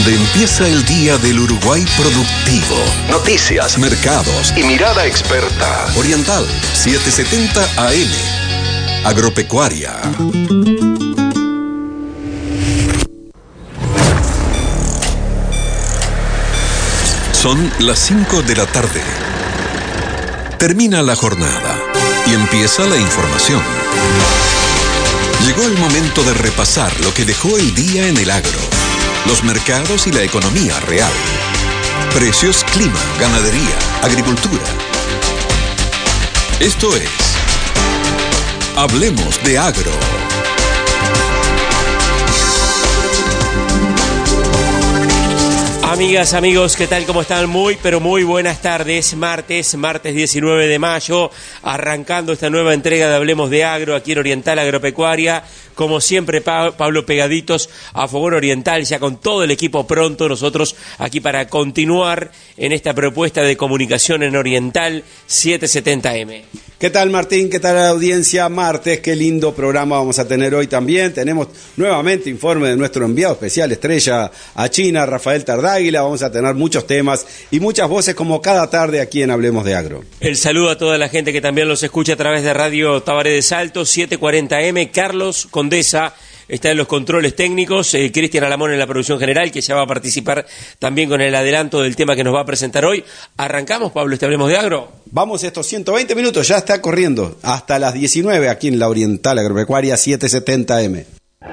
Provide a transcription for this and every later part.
donde empieza el día del Uruguay productivo. Noticias, mercados y mirada experta. Oriental 770 AM. Agropecuaria. Son las 5 de la tarde. Termina la jornada y empieza la información. Llegó el momento de repasar lo que dejó el día en el agro, los mercados y la economía real. Precios, clima, ganadería, agricultura. Esto es Hablemos de Agro. Amigas, amigos, ¿qué tal? ¿Cómo están? Muy, pero muy buenas tardes. Martes 19 de mayo, arrancando esta nueva entrega de Hablemos de Agro aquí en Oriental Agropecuaria. Como siempre, Pablo, pegaditos a Fogón Oriental, ya con todo el equipo pronto, nosotros aquí para continuar en esta propuesta de comunicación en Oriental 770M. ¿Qué tal, Martín? ¿Qué tal la audiencia? Martes, qué lindo programa vamos a tener hoy también. Tenemos nuevamente informe de nuestro enviado especial estrella a China, Rafael Tardáguila. Vamos a tener muchos temas y muchas voces como cada tarde aquí en Hablemos de Agro. El saludo a toda la gente que también los escucha a través de Radio Tabaré de Salto, 740M. Carlos Condesa está en los controles técnicos, Cristian Alamón en la producción general, que ya va a participar también con el adelanto del tema que nos va a presentar hoy. ¿Arrancamos, Pablo, Hablemos de Agro? Vamos, estos 120 minutos, ya está corriendo, hasta las 19 aquí en la Oriental Agropecuaria 770M.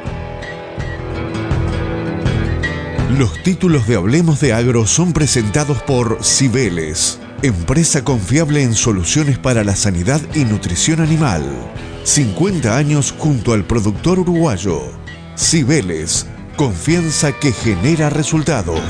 Los títulos de Hablemos de Agro son presentados por Cibeles, empresa confiable en soluciones para la sanidad y nutrición animal. 50 años junto al productor uruguayo. Cibeles, confianza que genera resultados.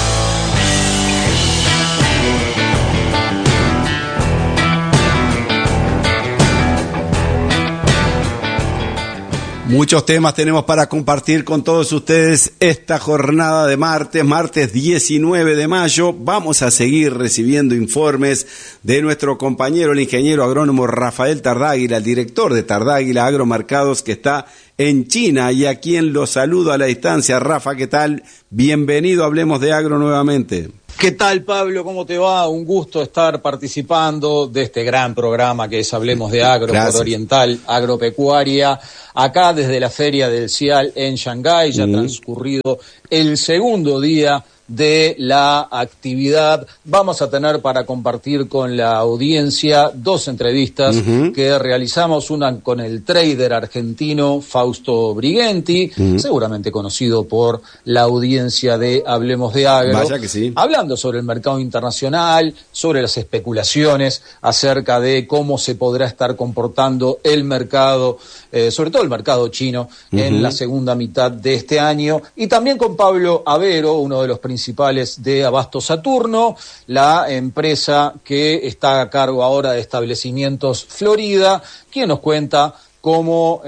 Muchos temas tenemos para compartir con todos ustedes esta jornada de martes 19 de mayo. Vamos a seguir recibiendo informes de nuestro compañero, el ingeniero agrónomo Rafael Tardáguila, el director de Tardáguila Agromercados, que está en China y a quien lo saludo a la distancia. Rafa, ¿qué tal? Bienvenido a Hablemos de Agro nuevamente. ¿Qué tal, Pablo? ¿Cómo te va? Un gusto estar participando de este gran programa que es Hablemos de Agro. Gracias. Por Oriental Agropecuaria, acá desde la Feria del Cial en Shanghái, ya transcurrido el segundo día de la actividad. Vamos a tener para compartir con la audiencia dos entrevistas que realizamos, una con el trader argentino Fausto Brighenti, seguramente conocido por la audiencia de Hablemos de Agro. Vaya que sí. Hablando sobre el mercado internacional, sobre las especulaciones acerca de cómo se podrá estar comportando el mercado, sobre todo el mercado chino, en la segunda mitad de este año. Y también con Pablo Avero, uno de los principales de Abasto Saturno, la empresa que está a cargo ahora de Establecimientos Florida, quien nos cuenta cómo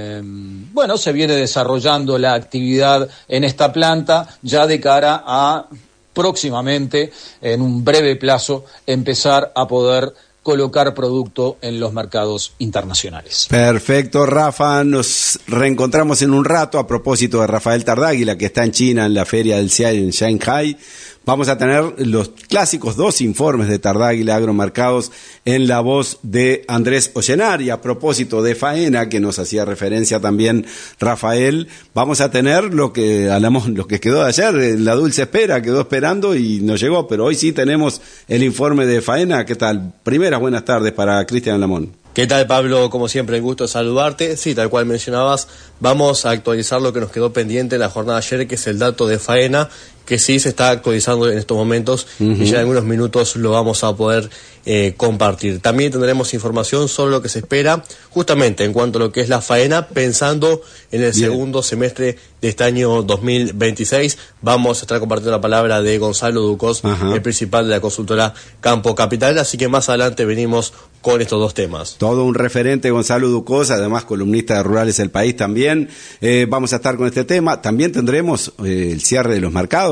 se viene desarrollando la actividad en esta planta ya de cara a próximamente, en un breve plazo, empezar a poder colocar producto en los mercados internacionales. Perfecto, Rafa. Nos reencontramos en un rato a propósito de Rafael Tardáguila, que está en China, en la Feria del Cial en Shanghái. Vamos a tener los clásicos dos informes de Tardáguila Agromercados en la voz de Andrés Ollenari. A propósito de faena, que nos hacía referencia también Rafael, vamos a tener lo que quedó de ayer, la dulce espera, quedó esperando y no llegó, pero hoy sí tenemos el informe de faena. ¿Qué tal? Primeras buenas tardes para Cristian Alamón. ¿Qué tal, Pablo? Como siempre, un gusto saludarte. Sí, tal cual mencionabas, vamos a actualizar lo que nos quedó pendiente en la jornada de ayer, que es el dato de faena, que sí se está actualizando en estos momentos y ya en algunos minutos lo vamos a poder compartir. También tendremos información sobre lo que se espera justamente en cuanto a lo que es la faena, pensando en el segundo semestre de este año 2026. Vamos a estar compartiendo la palabra de Gonzalo Ducos, el principal de la consultora Campo Capital, así que más adelante venimos con estos dos temas. Todo un referente, Gonzalo Ducos, además columnista de Rurales El País también. Vamos a estar con este tema. También tendremos el cierre de los mercados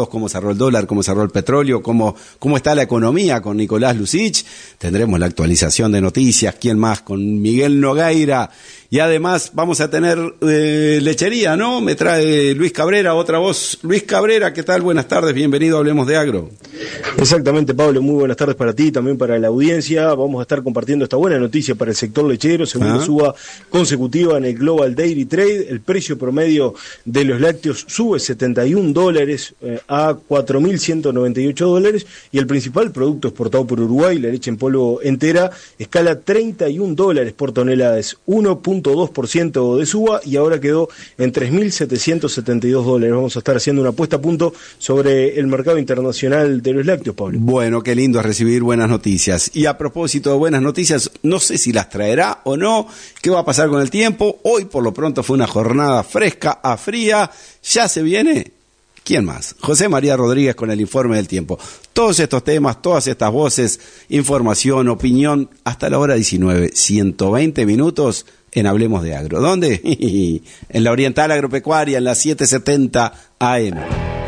mercados, cómo cerró el dólar, cómo cerró el petróleo, cómo está la economía con Nicolás Lucich. Tendremos la actualización de noticias, ¿quién más? Con Miguel Nogueira. Y además vamos a tener lechería, ¿no? Me trae Luis Cabrera, otra voz. Luis Cabrera, ¿qué tal? Buenas tardes, bienvenido a Hablemos de Agro. Exactamente, Pablo, muy buenas tardes para ti, también para la audiencia. Vamos a estar compartiendo esta buena noticia para el sector lechero, segunda suba consecutiva en el Global Dairy Trade. El precio promedio de los lácteos sube $71 a $4.198 y el principal producto exportado por Uruguay, la leche en polvo entera, escala $31 por tonelada, es 1.2% de suba y ahora quedó en $3.772. Vamos a estar haciendo una puesta a punto sobre el mercado internacional de los lácteos, Pablo. Bueno, qué lindo es recibir buenas noticias. Y a propósito de buenas noticias, no sé si las traerá o no, qué va a pasar con el tiempo. Hoy por lo pronto fue una jornada fresca a fría, ya se viene. ¿Quién más? José María Rodríguez con el informe del tiempo. Todos estos temas, todas estas voces, información, opinión, hasta la hora 19, 120 minutos en Hablemos de Agro. ¿Dónde? En la Oriental Agropecuaria, en la 770 AM.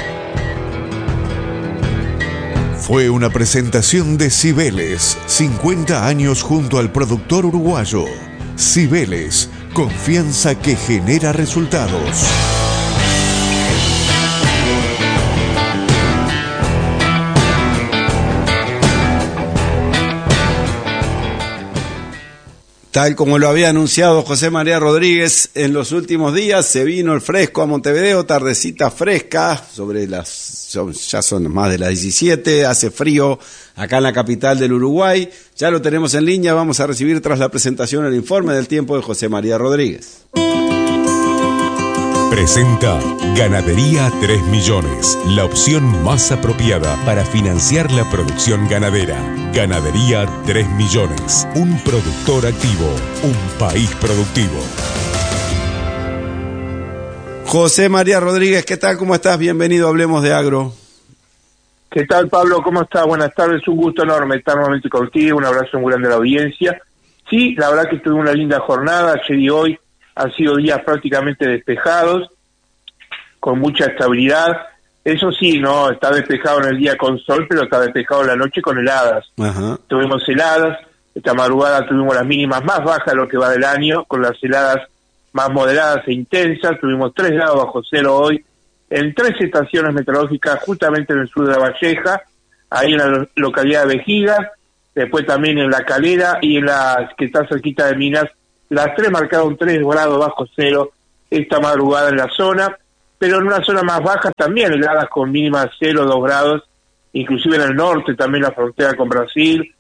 Fue una presentación de Cibeles, 50 años junto al productor uruguayo. Cibeles, confianza que genera resultados. Tal como lo había anunciado José María Rodríguez, en los últimos días se vino el fresco a Montevideo, tardecita fresca, ya son más de las 17, hace frío acá en la capital del Uruguay. Ya lo tenemos en línea, vamos a recibir tras la presentación el informe del tiempo de José María Rodríguez. Presenta Ganadería 3 Millones, la opción más apropiada para financiar la producción ganadera. Ganadería 3 Millones, un productor activo, un país productivo. José María Rodríguez, ¿qué tal? ¿Cómo estás? Bienvenido a Hablemos de Agro. ¿Qué tal, Pablo? ¿Cómo estás? Buenas tardes, un gusto enorme estar nuevamente contigo, un abrazo muy grande a la audiencia. Sí, la verdad que tuve una linda jornada, ayer y hoy han sido días prácticamente despejados, con mucha estabilidad. Eso sí, no está despejado en el día con sol, pero está despejado en la noche con heladas. Ajá. Tuvimos heladas, esta madrugada tuvimos las mínimas más bajas de lo que va del año, con las heladas más moderadas e intensas. Tuvimos 3 grados bajo cero hoy, en 3 estaciones meteorológicas, justamente en el sur de La Valleja, ahí en la localidad de Vejiga, después también en La Calera y en la que está cerquita de Minas. Las 3 marcaron 3 grados bajo cero esta madrugada en la zona, pero en una zona más baja también heladas con mínimas 0, 2 grados, inclusive en el norte también la frontera con Brasil,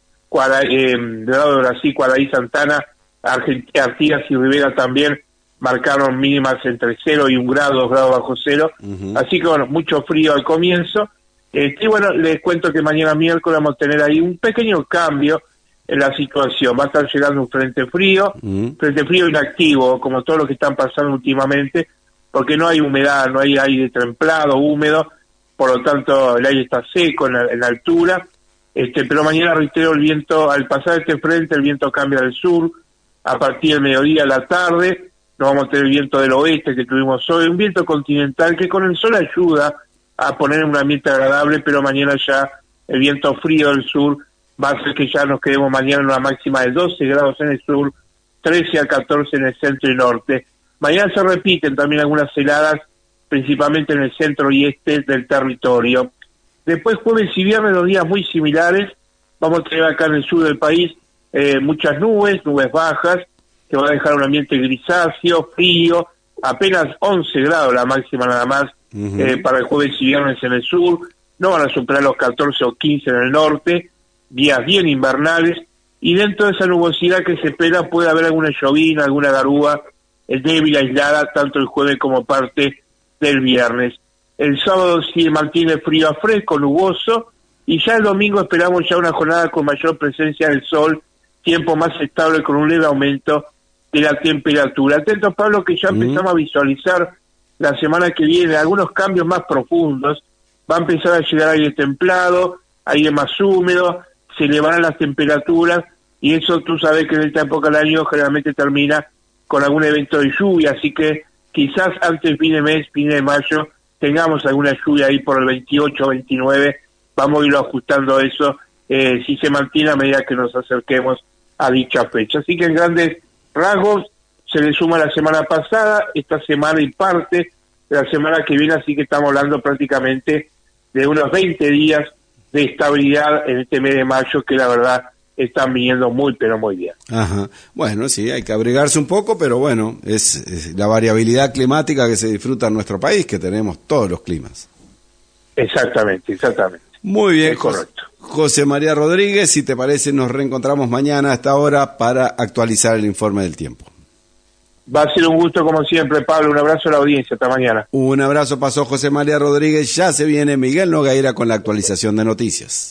del lado de Brasil, Cuaraí, Santana, Artigas y Rivera también marcaron mínimas entre 0 y 1 grado, 2 grados bajo cero, así que bueno, mucho frío al comienzo. Y bueno, les cuento que mañana miércoles vamos a tener ahí un pequeño cambio en la situación. Va a estar llegando un frente frío inactivo, como todo lo que están pasando últimamente, porque no hay humedad, no hay aire templado, húmedo, por lo tanto el aire está seco en la altura, pero mañana, reitero, el viento, al pasar este frente, el viento cambia del sur, a partir del mediodía a la tarde, no vamos a tener el viento del oeste que tuvimos hoy, un viento continental que con el sol ayuda a poner un ambiente agradable, pero mañana ya el viento frío del sur va a hacer que ya nos quedemos mañana en una máxima de 12 grados en el sur, 13 a 14 en el centro y norte. Mañana se repiten también algunas heladas, principalmente en el centro y este del territorio. Después, jueves y viernes, 2 días muy similares. Vamos a tener acá en el sur del país muchas nubes bajas, que va a dejar un ambiente grisáceo, frío, apenas 11 grados la máxima nada más para el jueves y viernes en el sur. No van a superar los 14 o 15 en el norte, días bien invernales, y dentro de esa nubosidad que se espera puede haber alguna llovina, alguna garúa débil, aislada, tanto el jueves como parte del viernes. El sábado sí mantiene frío a fresco, nuboso, y ya el domingo esperamos ya una jornada con mayor presencia del sol, tiempo más estable con un leve aumento de la temperatura. Atentos, Pablo, que ya empezamos a visualizar la semana que viene algunos cambios más profundos. Va a empezar a llegar aire templado, aire más húmedo, se elevarán las temperaturas, y eso tú sabes que en esta época del año generalmente termina con algún evento de lluvia, así que quizás antes fin de mes, fin de mayo, tengamos alguna lluvia ahí por el 28, 29, vamos a ir ajustando eso, si se mantiene a medida que nos acerquemos a dicha fecha. Así que en grandes rasgos se le suma la semana pasada, esta semana y parte de la semana que viene, así que estamos hablando prácticamente de unos 20 días de estabilidad en este mes de mayo, que la verdad están viniendo muy, pero muy bien. Ajá. Bueno, sí, hay que abrigarse un poco, pero bueno, es la variabilidad climática que se disfruta en nuestro país, que tenemos todos los climas. Exactamente. Muy bien, es correcto. José María Rodríguez, si te parece, nos reencontramos mañana a esta hora para actualizar el informe del tiempo. Va a ser un gusto como siempre, Pablo. Un abrazo a la audiencia. Hasta mañana. Un abrazo pasó José María Rodríguez. Ya se viene Miguel Nogueira con la actualización de noticias.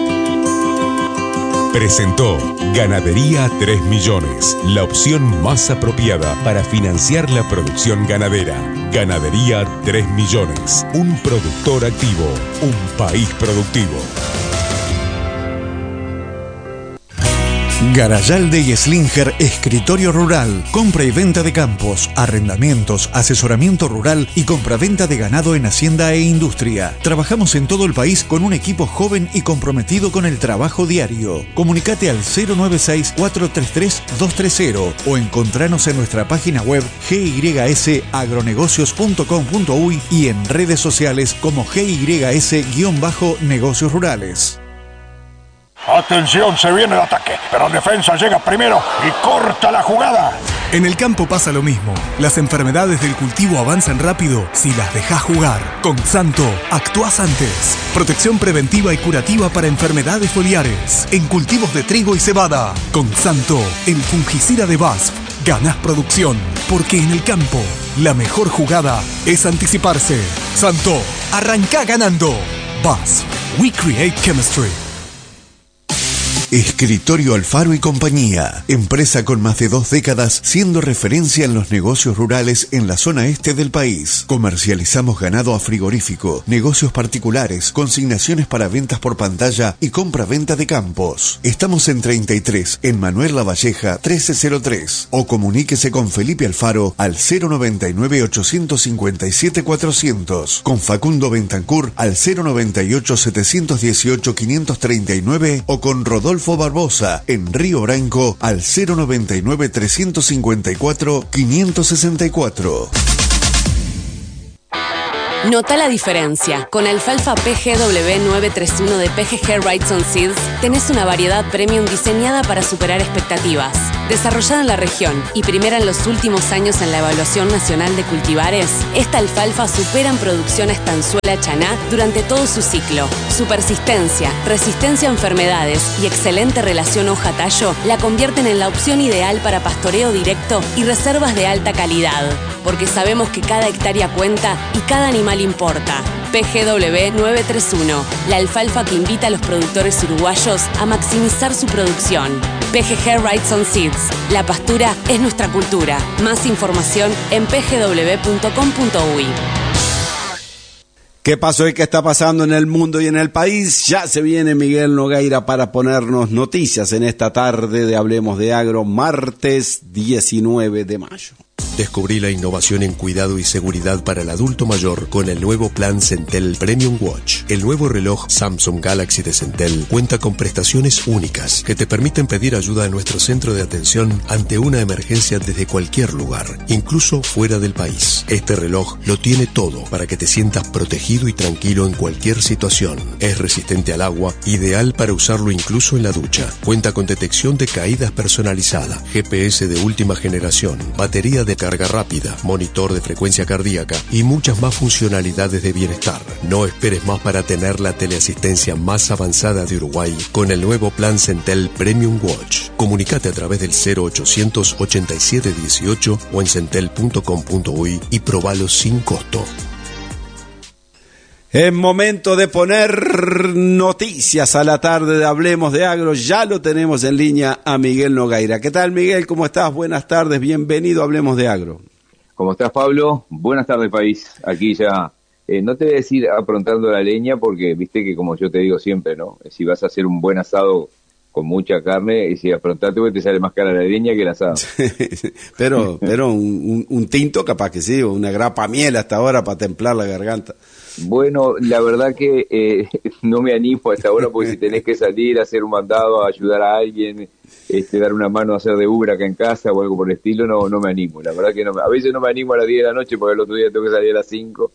Presentó Ganadería 3 Millones, la opción más apropiada para financiar la producción ganadera. Ganadería 3 Millones, un productor activo, un país productivo. Garayalde y Slinger Escritorio Rural, compra y venta de campos, arrendamientos, asesoramiento rural y compra-venta de ganado en hacienda e industria. Trabajamos en todo el país con un equipo joven y comprometido con el trabajo diario. Comunicate al 096-433-230 o encontranos en nuestra página web gysagronegocios.com.uy y en redes sociales como GYS-Negocios Rurales. Atención, se viene el ataque, pero defensa llega primero y corta la jugada. En el campo pasa lo mismo. Las enfermedades del cultivo avanzan rápido si las dejás jugar. Con Xanto, actuás antes. Protección preventiva y curativa para enfermedades foliares. En cultivos de trigo y cebada. Con Xanto, el fungicida de BASF. Ganás producción, porque en el campo, la mejor jugada es anticiparse. Xanto, arrancá ganando. BASF, we create chemistry. Escritorio Alfaro y Compañía, empresa con más de 2 décadas siendo referencia en los negocios rurales en la zona este del país. Comercializamos ganado a frigorífico, negocios particulares, consignaciones para ventas por pantalla y compra-venta de campos. Estamos en 33, en Manuel Lavalleja 1303, o comuníquese con Felipe Alfaro al 099-857-400, con Facundo Bentancur al 098-718-539 o con Rodolfo Barbosa en Río Branco al 099-354-564. Nota la diferencia. Con alfalfa PGW 931 de PGG Wrightson Seeds tenés una variedad premium diseñada para superar expectativas. Desarrollada en la región y primera en los últimos años en la Evaluación Nacional de Cultivares, esta alfalfa supera en producción a estanzuela chaná durante todo su ciclo. Su persistencia, resistencia a enfermedades y excelente relación hoja-tallo la convierten en la opción ideal para pastoreo directo y reservas de alta calidad. Porque sabemos que cada hectárea cuenta y cada animal importa. PGW 931, la alfalfa que invita a los productores uruguayos a maximizar su producción. PGG Wrightson Seeds, la pastura es nuestra cultura. Más información en pgw.com.uy. ¿Qué pasó y qué está pasando en el mundo y en el país? Ya se viene Miguel Nogueira para ponernos noticias en esta tarde de Hablemos de Agro, martes 19 de mayo. Descubrí la innovación en cuidado y seguridad para el adulto mayor con el nuevo plan Centel Premium Watch. El nuevo reloj Samsung Galaxy de Centel cuenta con prestaciones únicas que te permiten pedir ayuda a nuestro centro de atención ante una emergencia desde cualquier lugar, incluso fuera del país. Este reloj lo tiene todo para que te sientas protegido y tranquilo en cualquier situación. Es resistente al agua, ideal para usarlo incluso en la ducha. Cuenta con detección de caídas personalizada, GPS de última generación, batería de carga rápida, monitor de frecuencia cardíaca y muchas más funcionalidades de bienestar. No esperes más para tener la teleasistencia más avanzada de Uruguay con el nuevo plan Centel Premium Watch. Comunicate a través del 0800 87 18 o en centel.com.uy y probalo sin costo. Es momento de poner noticias a la tarde de Hablemos de Agro. Ya lo tenemos en línea a Miguel Nogueira. ¿Qué tal, Miguel? ¿Cómo estás? Buenas tardes. Bienvenido a Hablemos de Agro. ¿Cómo estás, Pablo? Buenas tardes, país. Aquí ya, no te voy a decir aprontando la leña porque viste que como yo te digo siempre, ¿no? Si vas a hacer un buen asado mucha carne, y si afrontate porque te sale más cara la leña que el asado. pero un tinto capaz que sí, o una grapa miel hasta ahora para templar la garganta. Bueno, la verdad que no me animo hasta ahora, porque si tenés que salir a hacer un mandado, a ayudar a alguien, dar una mano a hacer de Uber acá en casa o algo por el estilo, no me animo. La verdad que a veces no me animo a las 10 de la noche porque el otro día tengo que salir a las 5.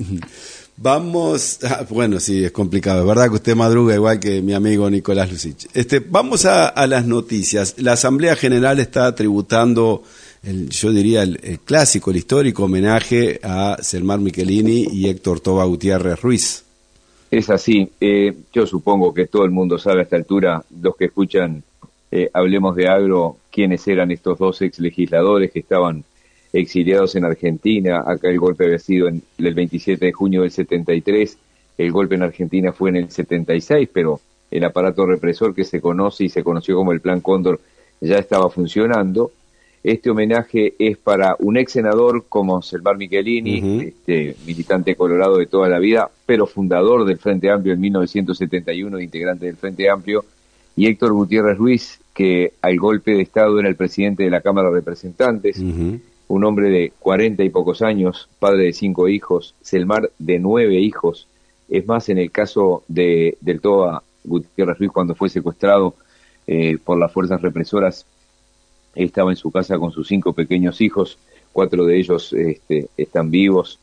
Vamos, bueno, sí, es complicado. Es verdad que usted madruga igual que mi amigo Nicolás Lucich. Vamos a las noticias. La Asamblea General está tributando, yo diría, el clásico, el histórico homenaje a Selmar Michelini y Héctor Toba Gutiérrez Ruiz. Es así. Yo supongo que todo el mundo sabe a esta altura, los que escuchan Hablemos de Agro, quiénes eran estos dos ex legisladores que estaban exiliados en Argentina. Acá el golpe había sido el 27 de junio del 73, el golpe en Argentina fue en el 76, pero el aparato represor que se conoce y se conoció como el Plan Cóndor ya estaba funcionando. Este homenaje es para un ex senador como Selmar Michelini, militante colorado de toda la vida, pero fundador del Frente Amplio en 1971, integrante del Frente Amplio, y Héctor Gutiérrez Ruiz, que al golpe de Estado era el presidente de la Cámara de Representantes, un hombre de 40 y pocos años, padre de 5 hijos, Selmar de 9 hijos. Es más, en el caso del Toba Gutiérrez Ruiz, cuando fue secuestrado por las fuerzas represoras, estaba en su casa con sus 5 pequeños hijos, 4 de ellos están vivos,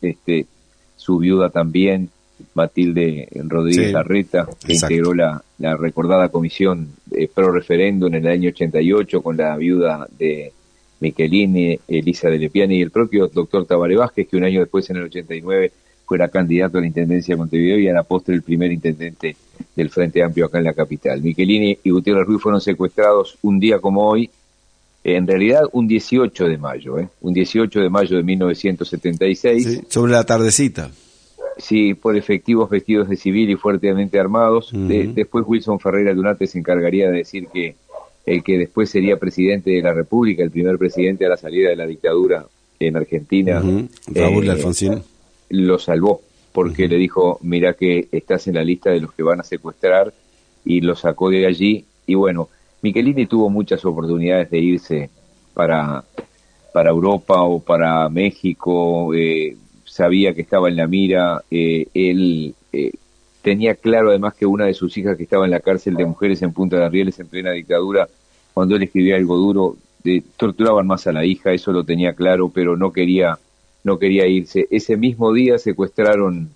su viuda también, Matilde Rodríguez Larreta, que integró la recordada comisión pro referéndum en el año 88 con la viuda de Michelini, Elisa de Lepiani, y el propio doctor Tabaré Vázquez, que un año después, en el 89, fuera candidato a la Intendencia de Montevideo y a la postre el primer intendente del Frente Amplio acá en la capital. Michelini y Gutiérrez Ruiz fueron secuestrados un día como hoy, en realidad un 18 de mayo, un 18 de mayo de 1976. Sí, sobre la tardecita. Sí, por efectivos vestidos de civil y fuertemente armados. Después Wilson Ferreira Dunate se encargaría de decir que el que después sería presidente de la República, el primer presidente a la salida de la dictadura en Argentina, Raúl Alfonsín, lo salvó, porque le dijo, mira que estás en la lista de los que van a secuestrar, y lo sacó de allí. Y bueno, Michelini tuvo muchas oportunidades de irse para Europa o para México, sabía que estaba en la mira, él tenía claro además que una de sus hijas, que estaba en la cárcel de mujeres en Punta de Rieles en plena dictadura, cuando él escribía algo duro, torturaban más a la hija, eso lo tenía claro, pero no quería irse. Ese mismo día secuestraron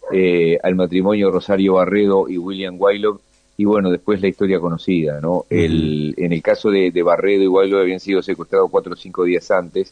al matrimonio Rosario Barredo y William Waylock, y bueno, después la historia conocida, ¿no? En el caso de Barredo y Waylock habían sido secuestrados 4 o 5 días antes,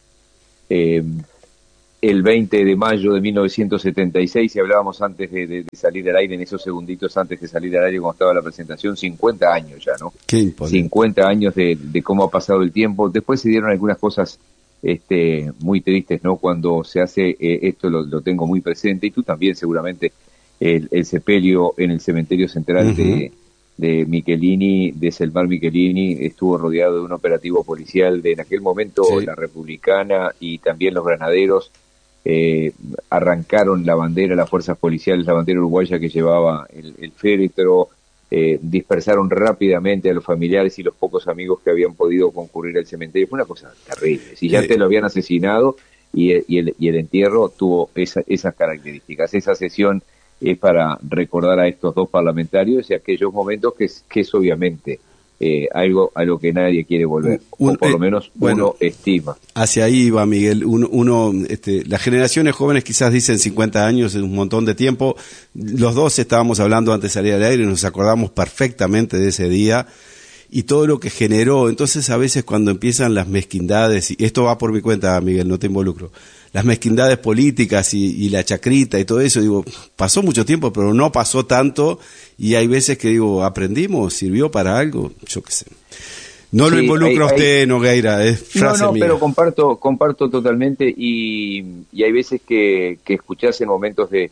el 20 de mayo de 1976, y hablábamos antes de salir al aire, en esos segunditos antes de salir al aire cuando estaba la presentación, 50 años ya, ¿no? Qué imponente. 50 años de cómo ha pasado el tiempo. Después se dieron algunas cosas muy tristes, ¿no? Cuando se hace, esto lo tengo muy presente, y tú también seguramente, el sepelio en el cementerio central de Michelini, de Selmar Michelini, estuvo rodeado de un operativo policial de, en aquel momento, la Republicana y también los granaderos. Arrancaron la bandera, las fuerzas policiales, la bandera uruguaya que llevaba el féretro, dispersaron rápidamente a los familiares y los pocos amigos que habían podido concurrir al cementerio. Fue una cosa terrible. Si ya te lo habían asesinado, y el entierro tuvo esas características. Esa sesión es para recordar a estos dos parlamentarios y aquellos momentos que es obviamente algo a lo que nadie quiere volver, o por lo menos uno estima. Hacia ahí va, Miguel. Las generaciones jóvenes quizás dicen 50 años, es un montón de tiempo. Los dos estábamos hablando antes de salir al aire y nos acordamos perfectamente de ese día y todo lo que generó. Entonces, a veces cuando empiezan las mezquindades, y esto va por mi cuenta, Miguel, no te involucro, las mezquindades políticas y la chacrita y todo eso, digo, pasó mucho tiempo, pero no pasó tanto, y hay veces que digo, aprendimos, sirvió para algo, yo qué sé. No lo involucra usted, Nogueira, es frase mía. Pero comparto totalmente, y hay veces que escuchás en momentos de,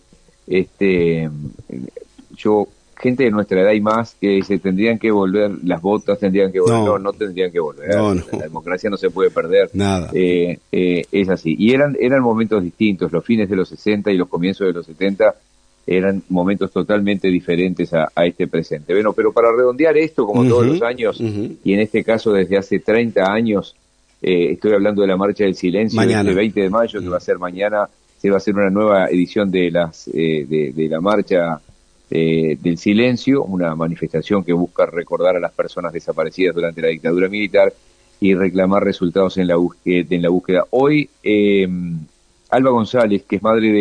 gente de nuestra edad y más, que se tendrían que volver, las botas tendrían que volver, no tendrían que volver. No. La democracia no se puede perder. Nada. Es así. Y eran momentos distintos, los fines de los 60 y los comienzos de los 70 eran momentos totalmente diferentes a este presente. Bueno, pero para redondear esto, como todos los años, y en este caso desde hace 30 años, estoy hablando de la Marcha del Silencio, mañana. Este 20 de mayo, que va a ser mañana, se va a hacer una nueva edición de de la Marcha del Silencio, una manifestación que busca recordar a las personas desaparecidas durante la dictadura militar y reclamar resultados en la búsqueda. Hoy, Alba González, que es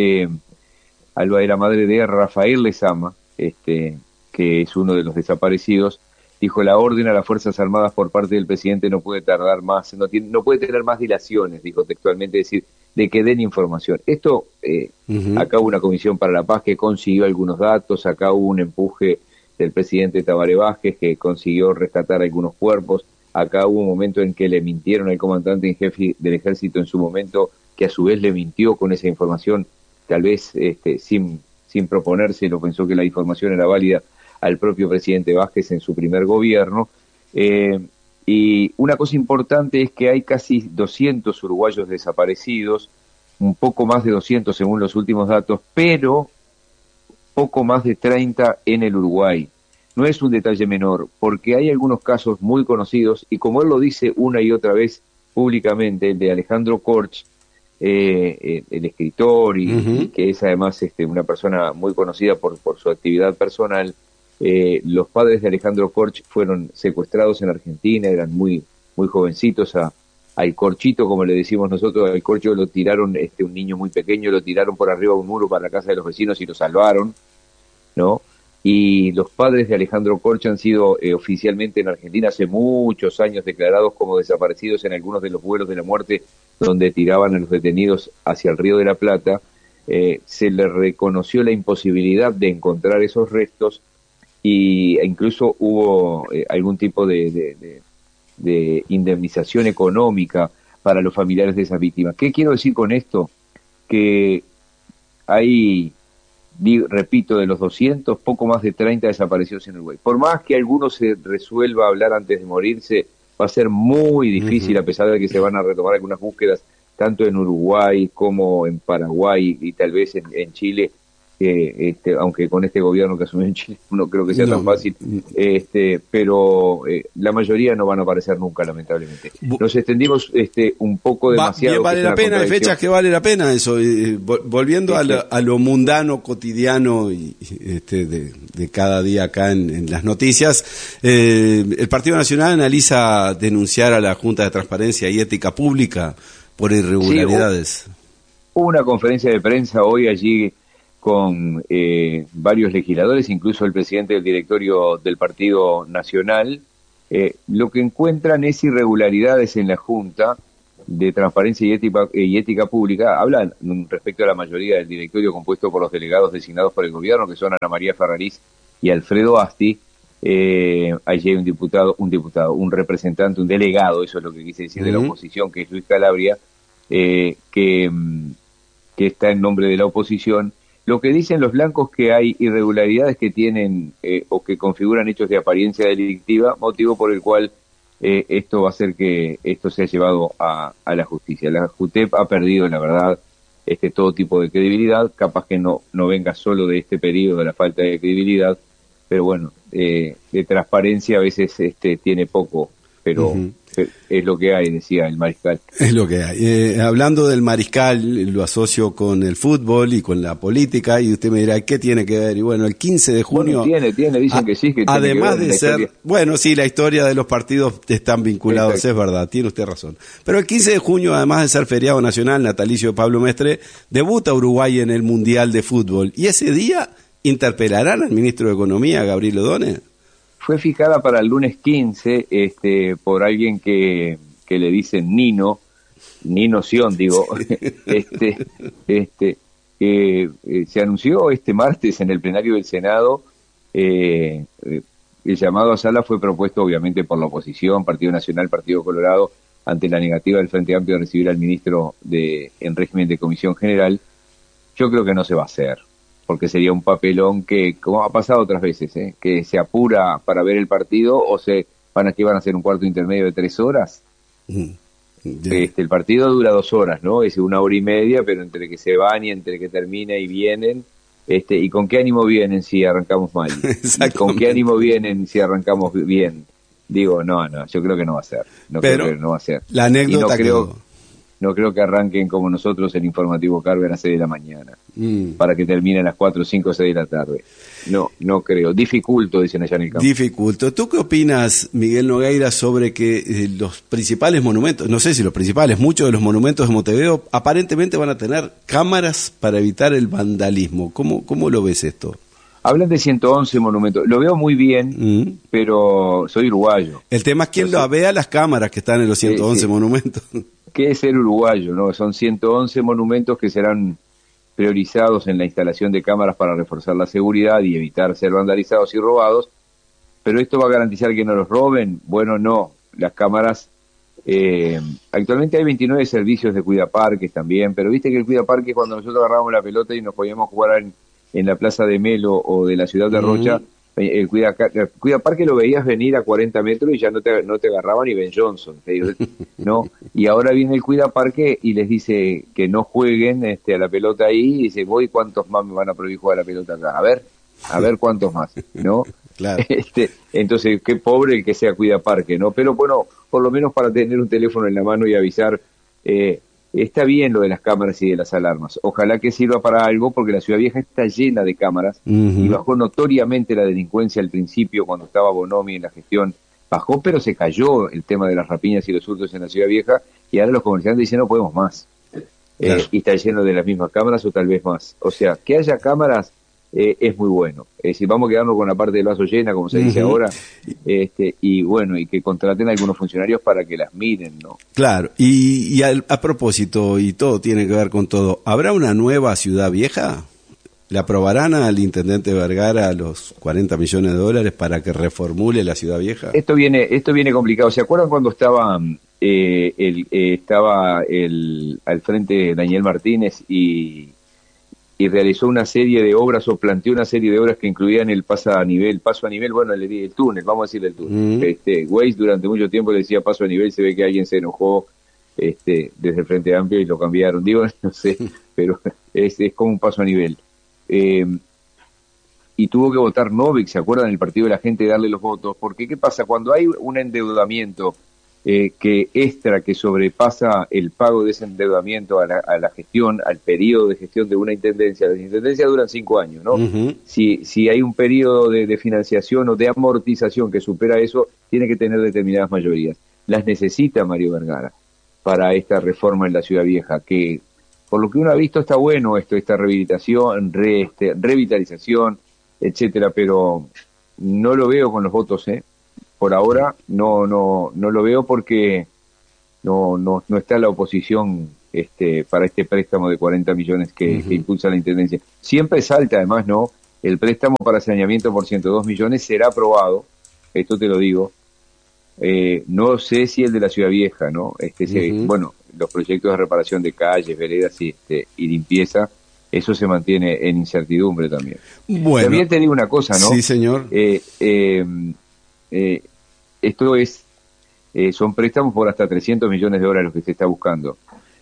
Alba era madre de Rafael Lezama, que es uno de los desaparecidos, dijo: la orden a las Fuerzas Armadas por parte del presidente no puede tardar más, no puede tener más dilaciones, dijo textualmente, decir, de que den información. Esto, acá hubo una comisión para la paz que consiguió algunos datos, acá hubo un empuje del presidente Tabaré Vázquez que consiguió rescatar algunos cuerpos, acá hubo un momento en que le mintieron al comandante en jefe del ejército en su momento, que a su vez le mintió con esa información, tal vez sin proponérselo, pensó que la información era válida al propio presidente Vázquez en su primer gobierno. Y una cosa importante es que hay casi 200 uruguayos desaparecidos, un poco más de 200 según los últimos datos, pero poco más de 30 en el Uruguay. No es un detalle menor, porque hay algunos casos muy conocidos, y como él lo dice una y otra vez públicamente, el de Alejandro Korch, el escritor, y que es además una persona muy conocida por su actividad personal. Los padres de Alejandro Korch fueron secuestrados en Argentina, eran muy jovencitos. Al Corchito, como le decimos nosotros, al Corcho lo tiraron, un niño muy pequeño, lo tiraron por arriba de un muro para la casa de los vecinos y lo salvaron, ¿no? Y los padres de Alejandro Korch han sido oficialmente en Argentina hace muchos años declarados como desaparecidos en algunos de los vuelos de la muerte donde tiraban a los detenidos hacia el Río de la Plata. Se les reconoció la imposibilidad de encontrar esos restos e incluso hubo algún tipo de indemnización económica para los familiares de esas víctimas. ¿Qué quiero decir con esto? Que hay, repito, de los 200, poco más de 30 desaparecidos en Uruguay. Por más que alguno se resuelva a hablar antes de morirse, va a ser muy difícil, a pesar de que se van a retomar algunas búsquedas, tanto en Uruguay como en Paraguay y tal vez en Chile, aunque con este gobierno que asumió en Chile no creo que sea tan fácil, pero la mayoría no van a aparecer nunca, lamentablemente. Nos extendimos un poco demasiado. Bien, vale la pena, hay fechas que vale la pena eso. Volviendo a lo mundano, cotidiano y de cada día acá en las noticias, el Partido Nacional analiza denunciar a la Junta de Transparencia y Ética Pública por irregularidades. Hubo una conferencia de prensa hoy allí con varios legisladores, incluso el presidente del directorio del Partido Nacional. Lo que encuentran es irregularidades en la Junta de Transparencia y Ética Pública. Hablan respecto a la mayoría del directorio compuesto por los delegados designados por el gobierno, que son Ana María Ferrariz y Alfredo Asti. Allí hay un representante, un delegado, eso es lo que quise decir, de la oposición, que es Luis Calabria, que está en nombre de la oposición. Lo que dicen los blancos que hay irregularidades que tienen o que configuran hechos de apariencia delictiva, motivo por el cual esto va a hacer que esto sea llevado a la justicia. La JUTEP ha perdido, la verdad, todo tipo de credibilidad, capaz que no venga solo de este periodo de la falta de credibilidad, pero bueno, de transparencia a veces tiene poco, pero es lo que hay, decía el Mariscal. Es lo que hay. Hablando del Mariscal, lo asocio con el fútbol y con la política, y usted me dirá, ¿qué tiene que ver? Y bueno, el 15 de junio... Bueno, dicen que sí, que además tiene que ver de ser... historia. Bueno, sí, la historia de los partidos están vinculados, exacto. Es verdad, tiene usted razón. Pero el 15 de junio, además de ser feriado nacional, natalicio de Pablo Mestre, debuta Uruguay en el Mundial de Fútbol. Y ese día interpelarán al ministro de Economía, Gabriel O'Donnell. Fue fijada para el lunes 15 por alguien que le dicen Nino Sion, digo, se anunció este martes en el plenario del Senado. El llamado a sala fue propuesto obviamente por la oposición, Partido Nacional, Partido Colorado, ante la negativa del Frente Amplio de recibir al ministro en régimen de comisión general. Yo creo que no se va a hacer, porque sería un papelón que, como ha pasado otras veces, que se apura para ver el partido o van a hacer un cuarto intermedio de 3 horas. El partido dura 2 horas, ¿no? Es 1 hora y media, pero entre que se van y entre que termina y vienen, ¿Y con qué ánimo vienen si arrancamos mal? ¿Y con qué ánimo vienen si arrancamos bien? Digo, no, yo creo que no va a ser. Creo que no va a ser. La anécdota no creo que arranquen como nosotros el informativo Carver a las 6 de la mañana, para que termine a las 4, 5, 6 de la tarde. No creo. Dificulto, dicen allá en el campo. Dificulto. ¿Tú qué opinas, Miguel Nogueira, sobre que los principales monumentos, no sé si los principales, muchos de los monumentos de Montevideo aparentemente van a tener cámaras para evitar el vandalismo? ¿Cómo lo ves esto? Hablan de 111 monumentos. Lo veo muy bien, pero soy uruguayo. El tema es quién lo vea las cámaras que están en los 111 monumentos. ¿Qué es ser uruguayo? ¿No? Son 111 monumentos que serán priorizados en la instalación de cámaras para reforzar la seguridad y evitar ser vandalizados y robados. ¿Pero esto va a garantizar que no los roben? Bueno, no. Las cámaras... actualmente hay 29 servicios de cuidaparques también, pero viste que el cuidaparque, cuando nosotros agarrábamos la pelota y nos podíamos jugar en la Plaza de Melo o de la ciudad de Rocha, el cuidaparque lo veías venir a 40 metros y ya no te agarraba ni Ben Johnson, ¿no? Y ahora viene el cuidaparque y les dice que no jueguen a la pelota ahí, y dice, voy, ¿cuántos más me van a prohibir jugar a la pelota acá? A ver cuántos más, ¿no? Claro. Entonces, qué pobre el que sea cuidaparque, ¿no? Pero bueno, por lo menos para tener un teléfono en la mano y avisar, está bien lo de las cámaras y de las alarmas. Ojalá que sirva para algo, porque la Ciudad Vieja está llena de cámaras y bajó notoriamente la delincuencia al principio, cuando estaba Bonomi en la gestión. Bajó, pero se cayó el tema de las rapiñas y los hurtos en la Ciudad Vieja, y ahora los comerciantes dicen no podemos más. Claro. Y está lleno de las mismas cámaras o tal vez más. O sea, que haya cámaras es muy bueno. Si vamos a quedarnos con la parte del vaso llena, como se dice ahora, y bueno, y que contraten a algunos funcionarios para que las miren, ¿no? Claro, y a propósito, y todo tiene que ver con todo, ¿habrá una nueva Ciudad Vieja? ¿Le aprobarán al intendente Vergara los 40 millones de dólares para que reformule la Ciudad Vieja? Esto viene complicado. ¿Se acuerdan cuando estaba al frente Daniel Martínez y realizó una serie de obras, o planteó una serie de obras que incluían el paso a nivel, bueno, el túnel, vamos a decirle el túnel. Waze durante mucho tiempo le decía paso a nivel, se ve que alguien se enojó desde el Frente Amplio y lo cambiaron. Digo, no sé, pero es como un paso a nivel. Y tuvo que votar Novik, ¿se acuerdan? El partido de la gente, darle los votos, porque ¿qué pasa? Cuando hay un endeudamiento que sobrepasa el pago de ese endeudamiento a la gestión, al periodo de gestión de una intendencia. Las intendencias duran 5 años, ¿no? Si hay un periodo de financiación o de amortización que supera eso, tiene que tener determinadas mayorías. Las necesita Mario Vergara para esta reforma en la Ciudad Vieja, que por lo que uno ha visto está bueno esta rehabilitación, revitalización, etcétera, pero no lo veo con los votos, Por ahora no lo veo, porque no está la oposición para este préstamo de 40 millones que impulsa la Intendencia. Siempre salta, además, ¿no? El préstamo para saneamiento por 102 millones será aprobado, esto te lo digo. No sé si el de la Ciudad Vieja, ¿no? Bueno, los proyectos de reparación de calles, veredas y limpieza, eso se mantiene en incertidumbre también. Bueno. También te digo una cosa, ¿no? Sí, señor. Esto son préstamos por hasta 300 millones de dólares los que se está buscando.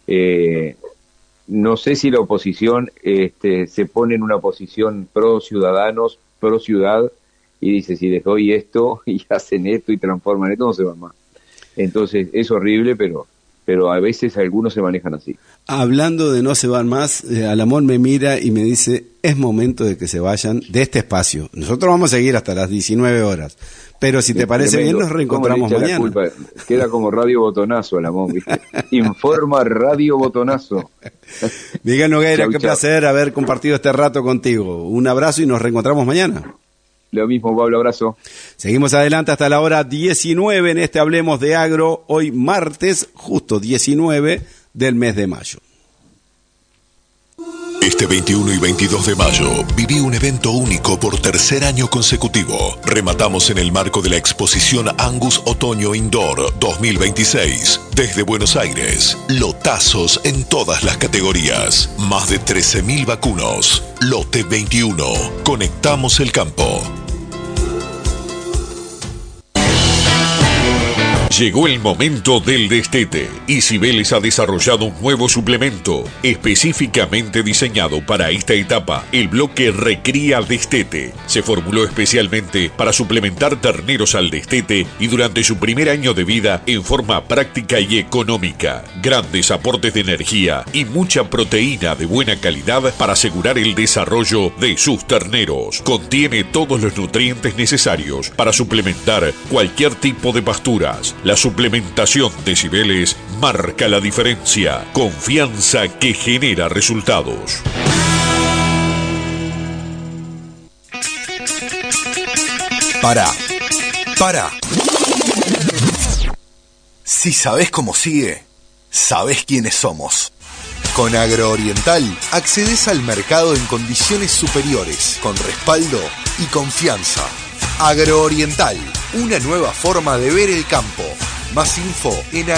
No sé si la oposición se pone en una posición pro ciudadanos, pro ciudad, y dice, si les doy esto y hacen esto y transforman esto, no se va más. Entonces es horrible, pero a veces algunos se manejan así. Hablando de no se van más, Alamón me mira y me dice, es momento de que se vayan de este espacio. Nosotros vamos a seguir hasta las 19 horas, pero si te parece tremendo. bien nos reencontramos mañana. Queda como Radio Botonazo, Alamón, ¿viste? Informa Radio Botonazo. Miguel Nogueira, Chau, qué placer haber compartido este rato contigo. Un abrazo y nos reencontramos mañana. Lo mismo, Pablo, abrazo. Seguimos adelante hasta la hora 19 en este Hablemos de Agro, hoy martes, justo 19 del mes de mayo. Este 21 y 22 de mayo viví un evento único por tercer año consecutivo. Rematamos en el marco de la exposición Angus Otoño Indoor 2026. Desde Buenos Aires, lotazos en todas las categorías. Más de 13.000 vacunos. Lote 21. Conectamos el campo. Llegó el momento del destete y Cibeles ha desarrollado un nuevo suplemento específicamente diseñado para esta etapa, el bloque Recría Destete. Se formuló especialmente para suplementar terneros al destete y durante su primer año de vida en forma práctica y económica. Grandes aportes de energía y mucha proteína de buena calidad para asegurar el desarrollo de sus terneros. Contiene todos los nutrientes necesarios para suplementar cualquier tipo de pasturas. La suplementación de Cibeles marca la diferencia. Confianza que genera resultados. Para. Si sabés cómo sigue, sabés quiénes somos. Con Agrooriental accedes al mercado en condiciones superiores, con respaldo y confianza. Agrooriental, una nueva forma de ver el campo. Más info en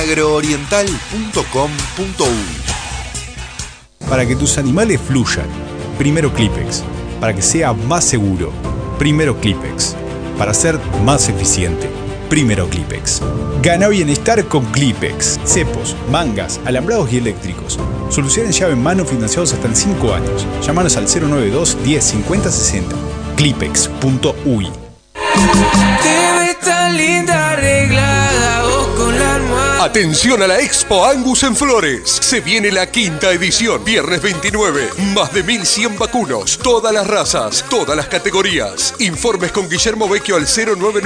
agrooriental.com.uy. Para que tus animales fluyan, primero Clipex. Para que sea más seguro, primero Clipex. Para ser más eficiente, primero Clipex. Gana bienestar con Clipex. Cepos, mangas, alambrados y eléctricos. Soluciones llave en mano financiados hasta en 5 años. Llámanos al 092 10 50 60. Clipex.uy. Te ves tan linda arreglada, vos con la almohada. Atención a la Expo Angus en Flores. Se viene la 5ª edición, viernes 29. Más de 1100 vacunos, todas las razas, todas las categorías. Informes con Guillermo Vecchio al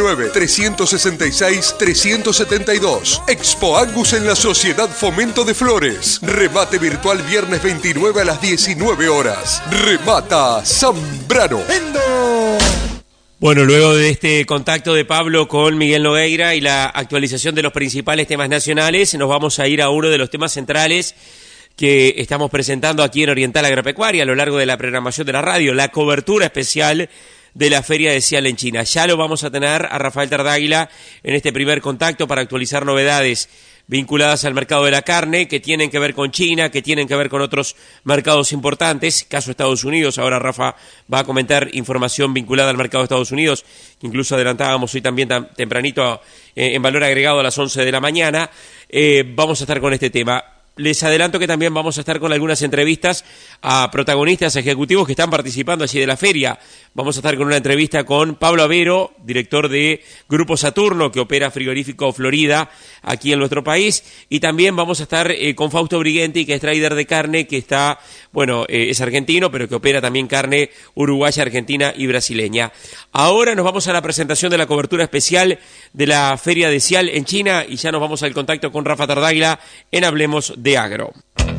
099-366-372. Expo Angus en la Sociedad Fomento de Flores. Remate virtual viernes 29 a las 19 horas. Remata Zambrano. Bueno, luego de este contacto de Pablo con Miguel Nogueira y la actualización de los principales temas nacionales, nos vamos a ir a uno de los temas centrales que estamos presentando aquí en Oriental Agropecuaria a lo largo de la programación de la radio, la cobertura especial de la Feria de Cial en China. Ya lo vamos a tener a Rafael Tardáguila en este primer contacto para actualizar novedades vinculadas al mercado de la carne, que tienen que ver con China, que tienen que ver con otros mercados importantes, caso Estados Unidos. Ahora Rafa va a comentar información vinculada al mercado de Estados Unidos, que incluso adelantábamos hoy también tempranito en valor agregado a las 11 de la mañana. Vamos a estar con este tema. Les adelanto que también vamos a estar con algunas entrevistas a protagonistas ejecutivos que están participando allí de la feria. Vamos a estar con una entrevista con Pablo Avero, director de Grupo Saturno, que opera Frigorífico Florida aquí en nuestro país. Y también vamos a estar con Fausto Brighenti, que es trader de carne, que está, es argentino, pero que opera también carne uruguaya, argentina y brasileña. Ahora nos vamos a la presentación de la cobertura especial de la Feria de Cial en China y ya nos vamos al contacto con Rafa Tardáguila en Hablemos de Agro.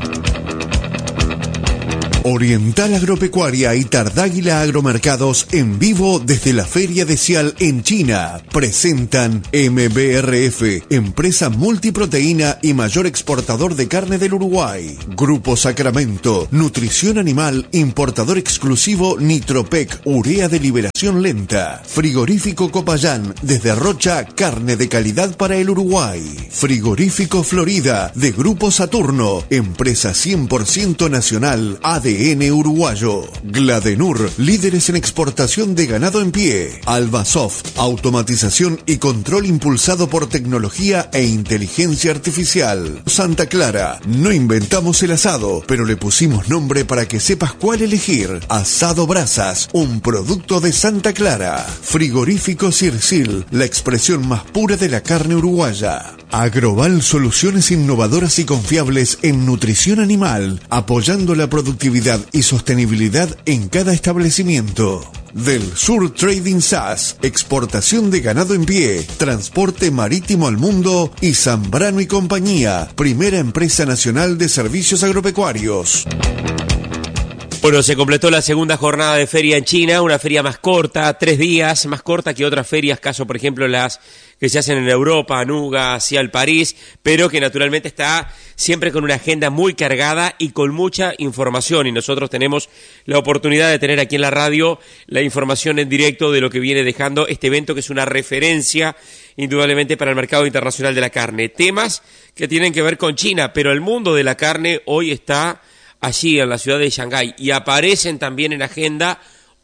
Oriental Agropecuaria y Tardáguila Agromercados en vivo desde la Feria de Cial en China presentan MBRF, empresa multiproteína y mayor exportador de carne del Uruguay. Grupo Sacramento, nutrición animal, importador exclusivo Nitropec, urea de liberación lenta. Frigorífico Copayán, desde Rocha, carne de calidad para el Uruguay. Frigorífico Florida, de Grupo Saturno, empresa 100% nacional, ADN uruguayo. Gladenur, líderes en exportación de ganado en pie. Albasoft, automatización y control impulsado por tecnología e inteligencia artificial. Santa Clara, no inventamos el asado, pero le pusimos nombre para que sepas cuál elegir. Asado Brasas, un producto de Santa Clara. Frigorífico Circil, la expresión más pura de la carne uruguaya. Agroval, soluciones innovadoras y confiables en nutrición animal, apoyando la productividad y sostenibilidad en cada establecimiento. Del Sur Trading SAS, exportación de ganado en pie, transporte marítimo al mundo y Zambrano y Compañía, primera empresa nacional de servicios agropecuarios. Bueno, se completó la segunda jornada de feria en China, una feria más corta, 3 días, más corta que otras ferias, caso por ejemplo las que se hacen en Europa, Anuga, Cial París, pero que naturalmente está siempre con una agenda muy cargada y con mucha información, y nosotros tenemos la oportunidad de tener aquí en la radio la información en directo de lo que viene dejando este evento, que es una referencia indudablemente para el mercado internacional de la carne. Temas que tienen que ver con China, pero el mundo de la carne hoy está allí en la ciudad de Shanghái y aparecen también en agenda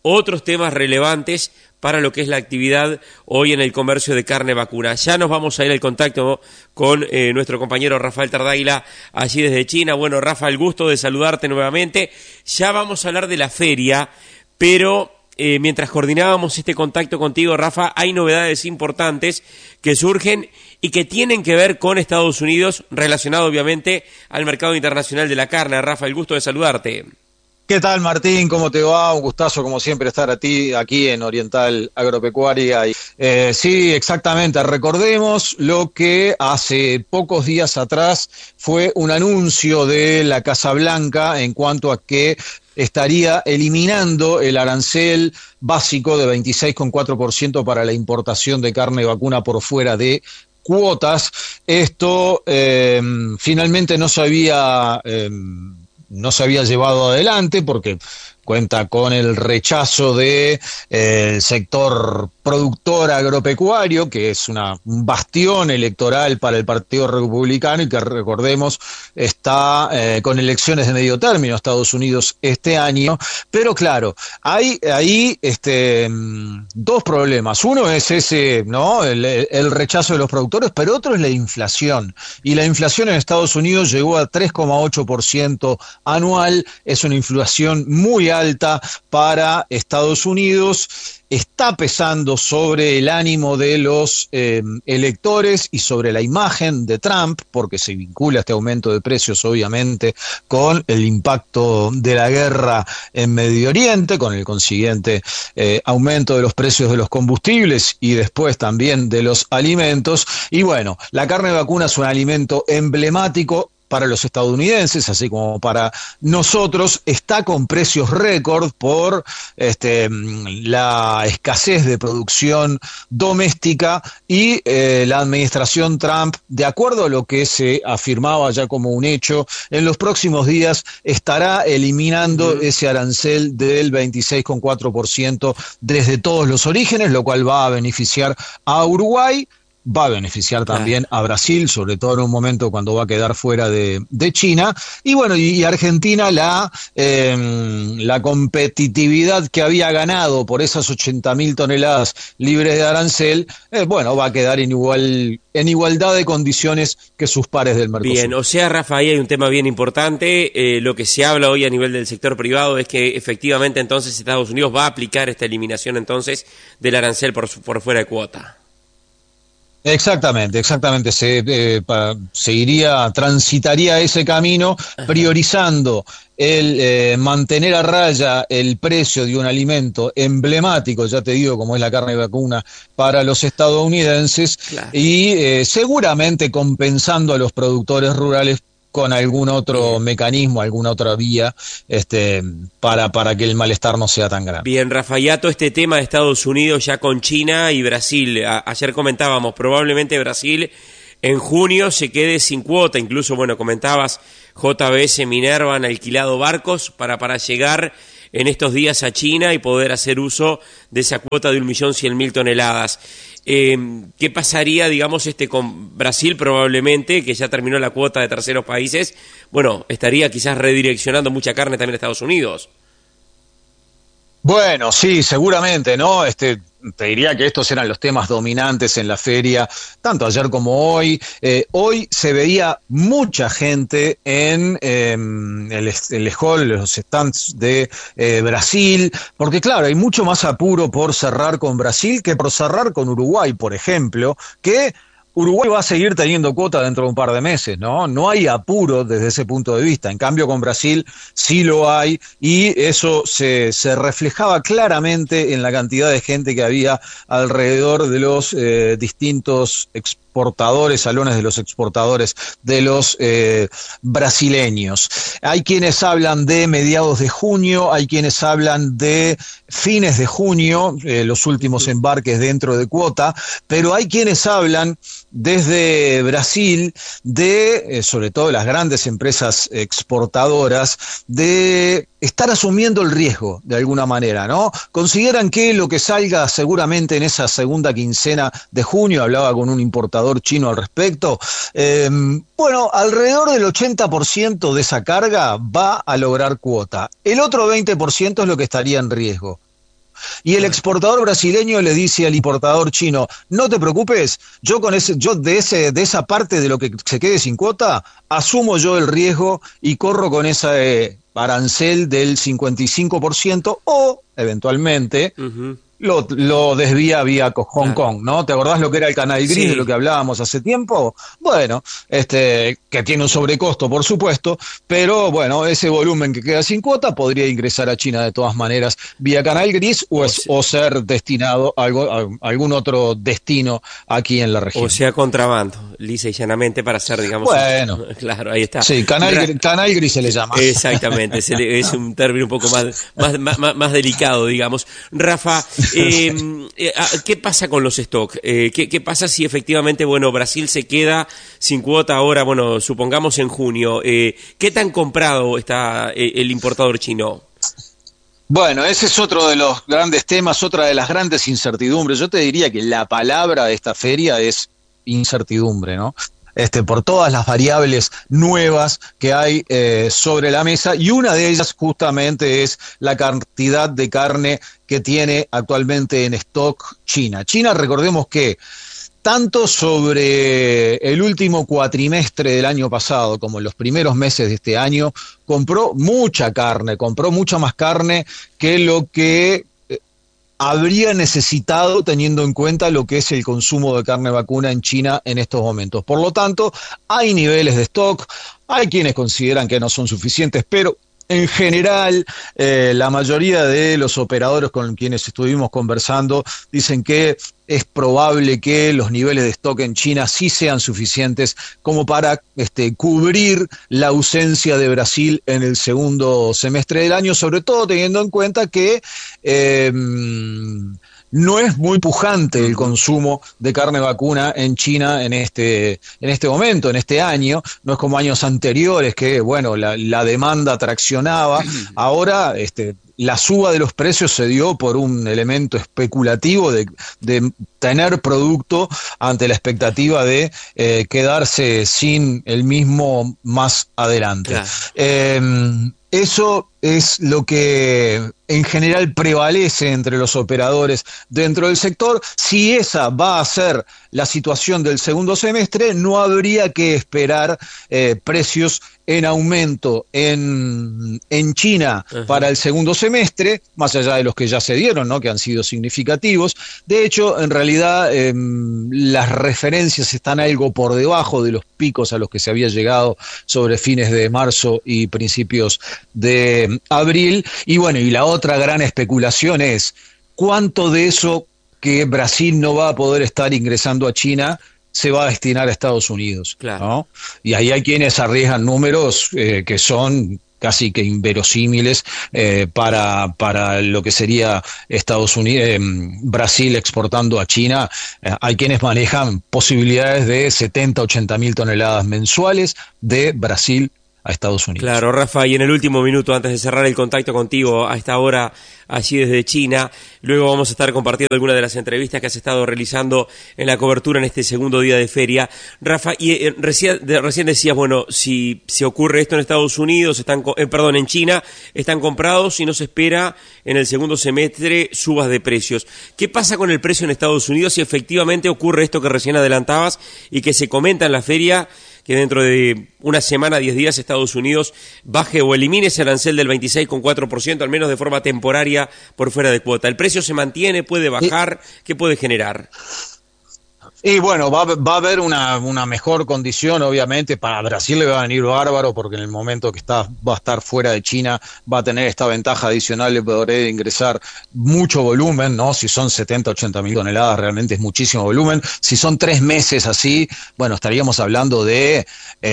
otros temas relevantes para lo que es la actividad hoy en el comercio de carne vacuna. Ya nos vamos a ir al contacto con nuestro compañero Rafael Tardáguila, allí desde China. Bueno, Rafa, el gusto de saludarte nuevamente. Ya vamos a hablar de la feria, pero mientras coordinábamos este contacto contigo, Rafa, hay novedades importantes que surgen y que tienen que ver con Estados Unidos, relacionado obviamente al mercado internacional de la carne. Rafa, el gusto de saludarte. ¿Qué tal, Martín? ¿Cómo te va? Un gustazo, como siempre, estar aquí en Oriental Agropecuaria. Sí, exactamente. Recordemos lo que hace pocos días atrás fue un anuncio de la Casa Blanca en cuanto a que estaría eliminando el arancel básico de 26,4% para la importación de carne vacuna por fuera de cuotas. Esto finalmente no se había llevado adelante porque cuenta con el rechazo de el sector productor agropecuario, que es un bastión electoral para el Partido Republicano y que, recordemos, está con elecciones de medio término Estados Unidos este año. Pero claro, hay ahí dos problemas. Uno es ese, ¿no?, el rechazo de los productores, pero otro es la inflación. Y la inflación en Estados Unidos llegó a 3,8% anual. Es una inflación muy alta para Estados Unidos. Está pesando sobre el ánimo de los electores y sobre la imagen de Trump, porque se vincula este aumento de precios obviamente con el impacto de la guerra en Medio Oriente, con el consiguiente aumento de los precios de los combustibles y después también de los alimentos. Y bueno, la carne vacuna es un alimento emblemático para los estadounidenses, así como para nosotros. Está con precios récord por la escasez de producción doméstica y la administración Trump, de acuerdo a lo que se afirmaba ya como un hecho, en los próximos días estará eliminando ese arancel del 26,4% desde todos los orígenes, lo cual va a beneficiar a Uruguay. Va a beneficiar también a Brasil, sobre todo en un momento cuando va a quedar fuera de China. Y bueno, y Argentina, la competitividad que había ganado por esas 80.000 toneladas libres de arancel, va a quedar en igualdad de condiciones que sus pares del Mercosur. Bien, o sea, Rafa, ahí hay un tema bien importante. Lo que se habla hoy a nivel del sector privado es que efectivamente entonces Estados Unidos va a aplicar esta eliminación entonces del arancel por fuera de cuota. Exactamente. Transitaría ese camino priorizando el mantener a raya el precio de un alimento emblemático, ya te digo, como es la carne vacuna para los estadounidenses, claro, y seguramente compensando a los productores rurales con algún otro mecanismo, alguna otra vía, para que el malestar no sea tan grande. Bien, Rafayato, este tema de Estados Unidos ya con China y Brasil. Ayer comentábamos, probablemente Brasil en junio se quede sin cuota. Incluso, bueno, comentabas, JBS Minerva han alquilado barcos para llegar en estos días a China y poder hacer uso de esa cuota de 1.100.000 toneladas. ¿Qué pasaría, digamos, con Brasil probablemente, que ya terminó la cuota de terceros países? Bueno, estaría quizás redireccionando mucha carne también a Estados Unidos. Bueno, sí, seguramente, ¿no? Te diría que estos eran los temas dominantes en la feria, tanto ayer como hoy. Hoy se veía mucha gente en el hall, los stands de Brasil, porque claro, hay mucho más apuro por cerrar con Brasil que por cerrar con Uruguay, por ejemplo, que Uruguay va a seguir teniendo cuota dentro de un par de meses, ¿no? No hay apuro desde ese punto de vista. En cambio, con Brasil sí lo hay, y eso se reflejaba claramente en la cantidad de gente que había alrededor de los distintos salones de los exportadores de los brasileños. Hay quienes hablan de mediados de junio, hay quienes hablan de fines de junio, los últimos embarques dentro de cuota, pero hay quienes hablan desde Brasil de, sobre todo las grandes empresas exportadoras, de estar asumiendo el riesgo de alguna manera, ¿no? Consideran que lo que salga seguramente en esa segunda quincena de junio, hablaba con un importador chino al respecto, alrededor del 80% de esa carga va a lograr cuota. El otro 20% es lo que estaría en riesgo. Y el exportador brasileño le dice al importador chino, no te preocupes, yo de esa parte de lo que se quede sin cuota, asumo yo el riesgo y corro con ese arancel del 55% o, eventualmente, lo desvía vía Hong Kong, ¿no? ¿Te acordás lo que era el canal gris de lo que hablábamos hace tiempo? Bueno, que tiene un sobrecosto, por supuesto, pero bueno, ese volumen que queda sin cuota podría ingresar a China de todas maneras vía canal gris o ser destinado a algún otro destino aquí en la región. O sea, contrabando, lisa y llanamente para hacer, digamos... Bueno. Claro, ahí está. Sí, canal gris se le llama. Exactamente, es un término un poco más delicado, digamos. Rafa, ¿qué pasa con los stocks? ¿Qué pasa si efectivamente, bueno, Brasil se queda sin cuota ahora, bueno, supongamos en junio? ¿Qué tan comprado está el importador chino? Bueno, ese es otro de los grandes temas, otra de las grandes incertidumbres. Yo te diría que la palabra de esta feria es incertidumbre, ¿no? Por todas las variables nuevas que hay sobre la mesa, y una de ellas justamente es la cantidad de carne que tiene actualmente en stock China. China, recordemos que tanto sobre el último cuatrimestre del año pasado como en los primeros meses de este año, compró mucha más carne que lo que habría necesitado teniendo en cuenta lo que es el consumo de carne vacuna en China en estos momentos. Por lo tanto, hay niveles de stock, hay quienes consideran que no son suficientes, pero en general la mayoría de los operadores con quienes estuvimos conversando dicen que es probable que los niveles de stock en China sí sean suficientes como para cubrir la ausencia de Brasil en el segundo semestre del año, sobre todo teniendo en cuenta que no es muy pujante el consumo de carne vacuna en China en este momento, en este año. No es como años anteriores que, bueno, la demanda traccionaba. Ahora, la suba de los precios se dio por un elemento especulativo de tener producto ante la expectativa de quedarse sin el mismo más adelante. Claro. Eso es lo que en general prevalece entre los operadores dentro del sector. Si esa va a ser la situación del segundo semestre, no habría que esperar precios en aumento en China para el segundo semestre, más allá de los que ya se dieron, ¿no?, que han sido significativos. De hecho, en realidad, las referencias están algo por debajo de los picos a los que se había llegado sobre fines de marzo y principios de abril. Y bueno, y la otra gran especulación es cuánto de eso que Brasil no va a poder estar ingresando a China se va a destinar a Estados Unidos, claro, ¿no? Y ahí hay quienes arriesgan números que son casi que inverosímiles para lo que sería Estados Unidos, Brasil exportando a China. Hay quienes manejan posibilidades de 70, 80 mil toneladas mensuales de Brasil a Estados Unidos. Claro, Rafa, y en el último minuto, antes de cerrar el contacto contigo a esta hora allí desde China, luego vamos a estar compartiendo algunas de las entrevistas que has estado realizando en la cobertura en este segundo día de feria. Rafa, y recién decías, bueno, si ocurre esto en Estados Unidos, en China, están comprados y no se espera en el segundo semestre subas de precios. ¿Qué pasa con el precio en Estados Unidos si efectivamente ocurre esto que recién adelantabas y que se comenta en la feria, que dentro de una semana, 10 días, Estados Unidos baje o elimine ese arancel del 26,4%, al menos de forma temporaria, por fuera de cuota? ¿El precio se mantiene? ¿Puede bajar? ¿Qué puede generar? Y bueno, va a haber una mejor condición, obviamente. Para Brasil le va a venir bárbaro, porque en el momento que va a estar fuera de China, va a tener esta ventaja adicional de poder ingresar mucho volumen, ¿no? Si son 70, 80 mil toneladas, realmente es muchísimo volumen. Si son 3 meses así, bueno, estaríamos hablando de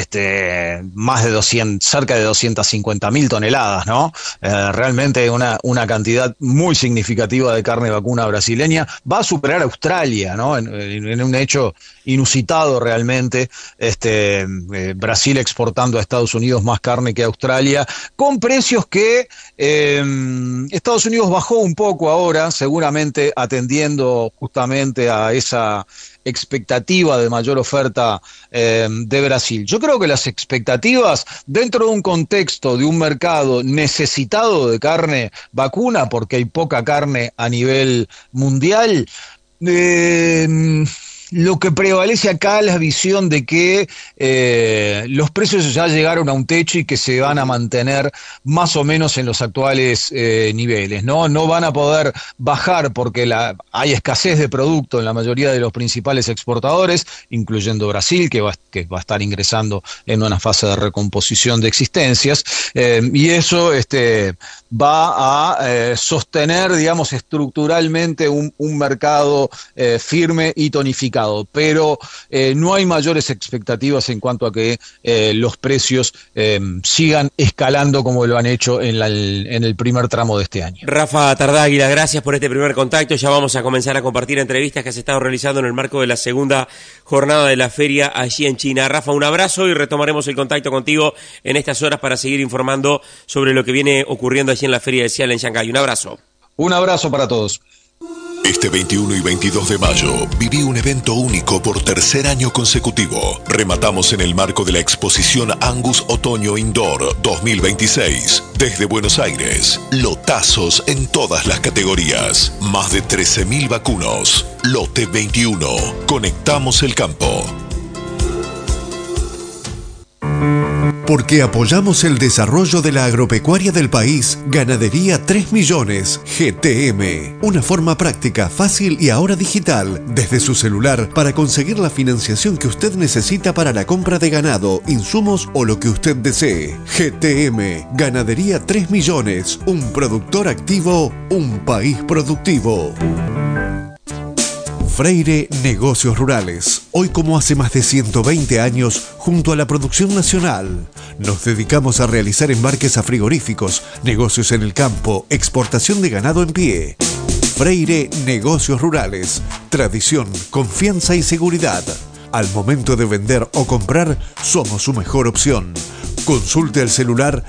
más de 200, cerca de 250 mil toneladas, ¿no? Realmente una cantidad muy significativa de carne vacuna brasileña. Va a superar a Australia, ¿no? En un hecho inusitado realmente, Brasil exportando a Estados Unidos más carne que a Australia, con precios que Estados Unidos bajó un poco ahora, seguramente atendiendo justamente a esa expectativa de mayor oferta de Brasil. Yo creo que las expectativas dentro de un contexto de un mercado necesitado de carne vacuna, porque hay poca carne a nivel mundial, lo que prevalece acá es la visión de que los precios ya llegaron a un techo y que se van a mantener más o menos en los actuales niveles, ¿no? No van a poder bajar porque hay escasez de producto en la mayoría de los principales exportadores, incluyendo Brasil, que va a estar ingresando en una fase de recomposición de existencias, y eso va a sostener, digamos, estructuralmente un mercado firme y tonificado. Pero no hay mayores expectativas en cuanto a que los precios sigan escalando como lo han hecho en el primer tramo de este año. Rafa Tardáguila, gracias por este primer contacto. Ya vamos a comenzar a compartir entrevistas que has estado realizando en el marco de la segunda jornada de la feria allí en China. Rafa, un abrazo y retomaremos el contacto contigo en estas horas para seguir informando sobre lo que viene ocurriendo allí en la feria de Cial en Shanghái. Un abrazo. Un abrazo para todos. Este 21 y 22 de mayo viví un evento único por tercer año consecutivo. Rematamos en el marco de la exposición Angus Otoño Indoor 2026. Desde Buenos Aires, lotazos en todas las categorías. Más de 13.000 vacunos. Lote 21. Conectamos el campo. Porque apoyamos el desarrollo de la agropecuaria del país, Ganadería 3 Millones, GTM. Una forma práctica, fácil y ahora digital, desde su celular, para conseguir la financiación que usted necesita para la compra de ganado, insumos o lo que usted desee. GTM, Ganadería 3 Millones, un productor activo, un país productivo. Freire Negocios Rurales. Hoy, como hace más de 120 años, junto a la producción nacional, nos dedicamos a realizar embarques a frigoríficos, negocios en el campo, exportación de ganado en pie. Freire Negocios Rurales. Tradición, confianza y seguridad. Al momento de vender o comprar, somos su mejor opción. Consulte al celular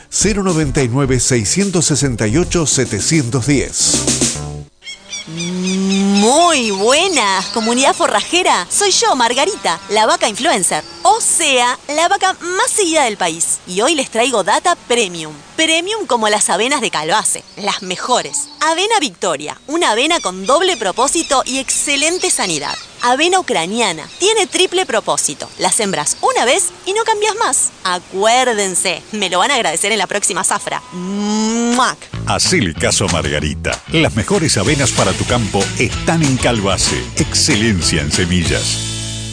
099-668-710. Muy buenas, comunidad forrajera. Soy yo, Margarita, la vaca influencer. O sea, la vaca más seguida del país. Y hoy les traigo data premium. Premium como las avenas de Calvace, las mejores. Avena Victoria, una avena con doble propósito y excelente sanidad. Avena ucraniana, tiene triple propósito. La sembras una vez y no cambias más. Acuérdense, me lo van a agradecer en la próxima zafra. ¡Muac! Hacele caso a Margarita. Las mejores avenas para tu campo están en Calvace. Excelencia en semillas.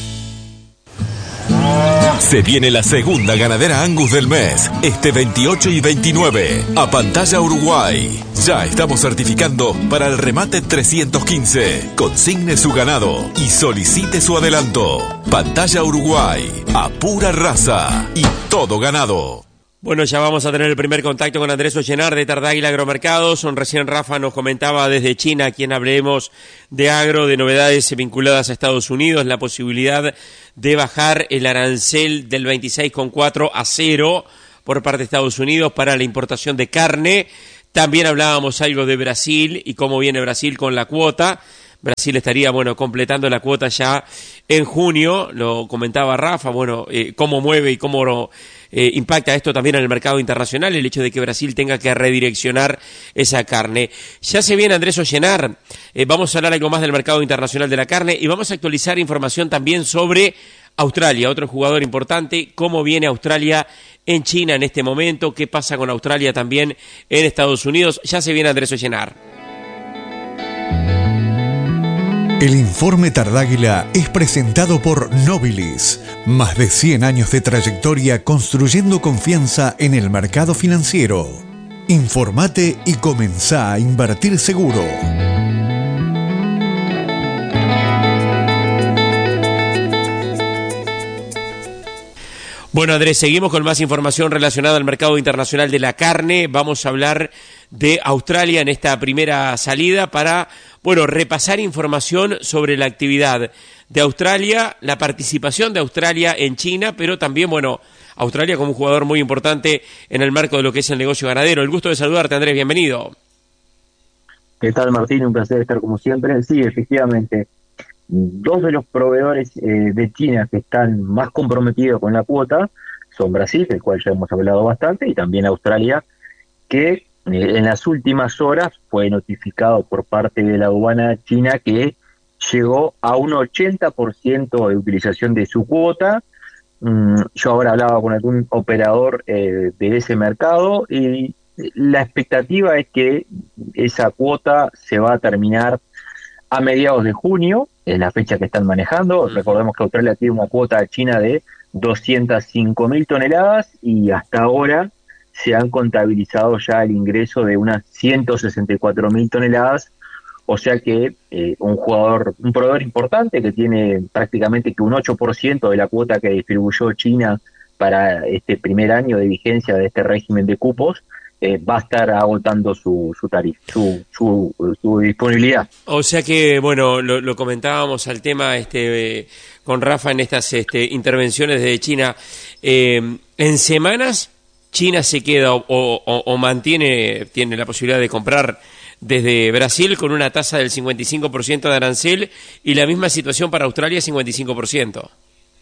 Se viene la segunda ganadera Angus del mes, este 28 y 29, a Pantalla Uruguay. Ya estamos certificando para el remate 315. Consigne su ganado y solicite su adelanto. Pantalla Uruguay, a pura raza y todo ganado. Bueno, ya vamos a tener el primer contacto con Andrés Ollenar de Tardáguila Agromercados. Recién Rafa nos comentaba desde China, a quien hablemos de agro, de novedades vinculadas a Estados Unidos, la posibilidad de bajar el arancel del 26,4 a 0 por parte de Estados Unidos para la importación de carne. También hablábamos algo de Brasil y cómo viene Brasil con la cuota. Brasil estaría, completando la cuota ya en junio, lo comentaba Rafa, cómo mueve y cómo impacta esto también en el mercado internacional, el hecho de que Brasil tenga que redireccionar esa carne. Ya se viene Andrés Ollenar, vamos a hablar algo más del mercado internacional de la carne y vamos a actualizar información también sobre Australia, otro jugador importante, cómo viene Australia en China en este momento, qué pasa con Australia también en Estados Unidos. Ya se viene Andrés Ollenar. El informe Tardáguila es presentado por Nobilis. Más de 100 años de trayectoria construyendo confianza en el mercado financiero. Informate y comenzá a invertir seguro. Bueno, Andrés, seguimos con más información relacionada al mercado internacional de la carne. Vamos a hablar de Australia en esta primera salida para, bueno, repasar información sobre la actividad de Australia, la participación de Australia en China, pero también, bueno, Australia como un jugador muy importante en el marco de lo que es el negocio ganadero. El gusto de saludarte, Andrés, bienvenido. ¿Qué tal, Martín? Un placer estar como siempre. Sí, efectivamente, dos de los proveedores de China que están más comprometidos con la cuota son Brasil, del cual ya hemos hablado bastante, y también Australia, que en las últimas horas fue notificado por parte de la aduana china que llegó a un 80% de utilización de su cuota. Yo ahora hablaba con algún operador de ese mercado y la expectativa es que esa cuota se va a terminar a mediados de junio, es la fecha que están manejando. Recordemos que Australia tiene una cuota china de 205.000 toneladas y hasta ahora se han contabilizado ya el ingreso de unas 164.000 toneladas, o sea que un proveedor importante que tiene prácticamente que un 8% de la cuota que distribuyó China para este primer año de vigencia de este régimen de cupos, va a estar agotando su tarifa, su disponibilidad. O sea que, bueno, lo comentábamos al tema con Rafa en estas intervenciones de China. En semanas, China se queda o tiene la posibilidad de comprar desde Brasil con una tasa del 55% de arancel, y la misma situación para Australia, 55%.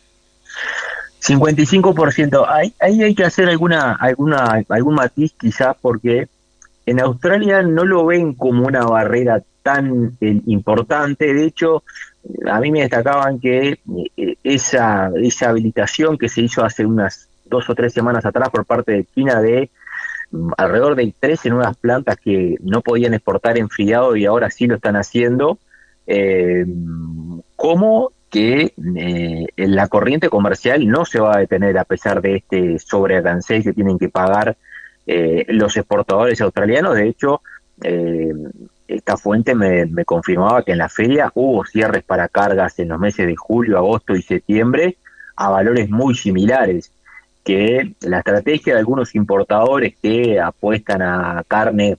55%. Ahí hay que hacer algún matiz quizás, porque en Australia no lo ven como una barrera tan importante. De hecho, a mí me destacaban que esa habilitación que se hizo hace unas 2 o 3 semanas atrás por parte de China de alrededor de 13 nuevas plantas que no podían exportar enfriado y ahora sí lo están haciendo, como que la corriente comercial no se va a detener a pesar de este sobrearancel que tienen que pagar los exportadores australianos. De hecho, esta fuente me confirmaba que en la feria hubo cierres para cargas en los meses de julio, agosto y septiembre a valores muy similares, que la estrategia de algunos importadores que apuestan a carne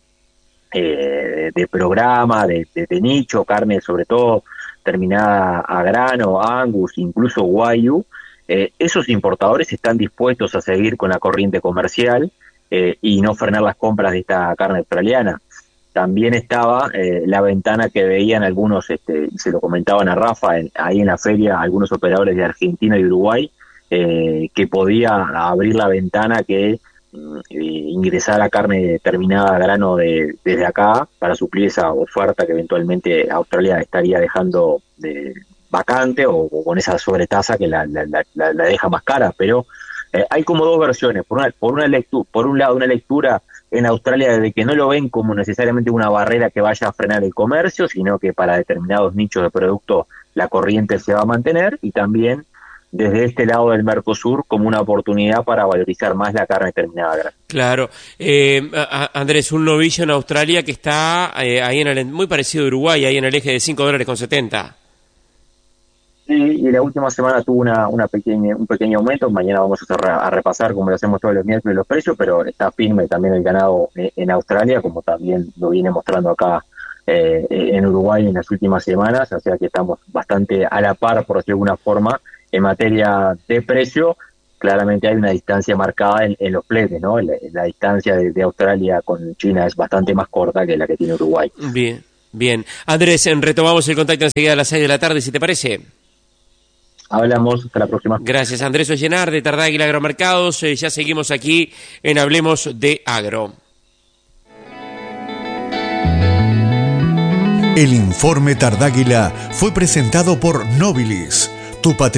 de programa, de nicho, carne sobre todo terminada a grano, Angus, incluso Wagyu, esos importadores están dispuestos a seguir con la corriente comercial y no frenar las compras de esta carne australiana. También estaba la ventana que veían algunos, se lo comentaban a Rafa, ahí en la feria, algunos operadores de Argentina y Uruguay, que podía abrir la ventana que ingresara carne terminada a grano desde acá para suplir esa oferta que eventualmente Australia estaría dejando vacante o con esa sobretasa que la deja más cara. Pero hay como dos versiones. Por un lado una lectura en Australia de que no lo ven como necesariamente una barrera que vaya a frenar el comercio, sino que para determinados nichos de producto la corriente se va a mantener, y también desde este lado del Mercosur como una oportunidad para valorizar más la carne terminada grande. Claro. Andrés, un novillo en Australia que está ahí muy parecido a Uruguay, ahí en el eje de $5.70. Sí, y la última semana tuvo un pequeño aumento. Mañana vamos a repasar, como lo hacemos todos los miércoles, los precios, pero está firme también el ganado en Australia, como también lo viene mostrando acá en Uruguay en las últimas semanas, o sea que estamos bastante a la par, por decirlo de alguna forma, en materia de precio. Claramente hay una distancia marcada en los fletes, ¿no? La distancia de Australia con China es bastante más corta que la que tiene Uruguay. Bien. Andrés, retomamos el contacto enseguida a las 6 de la tarde, si te parece. Hablamos, hasta la próxima. Gracias, Andrés Ollenar, de Tardáguila Agromercados. Ya seguimos aquí en Hablemos de Agro. El informe Tardáguila fue presentado por Nobilis, tu patrimonio.